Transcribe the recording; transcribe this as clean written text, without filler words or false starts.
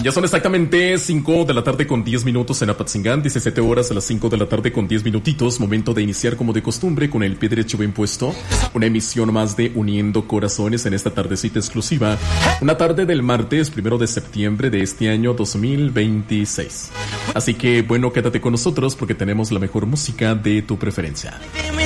Ya son exactamente 5 de la tarde con 10 minutos en Apatzingán, 17 horas a las 5 de la tarde con 10 minutitos, momento de iniciar como de costumbre con el pie derecho bien puesto, una emisión más de Uniendo Corazones en esta tardecita exclusiva, una tarde del martes 1 de septiembre de este año 2026. Así que bueno, quédate con nosotros porque tenemos la mejor música de tu preferencia.